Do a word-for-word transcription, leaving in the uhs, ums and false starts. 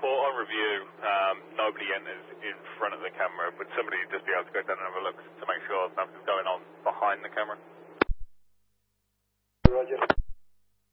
report on review, um, nobody enters in front of the camera. Would somebody just be able to go down and have a look to make sure nothing's going on behind the camera? Roger.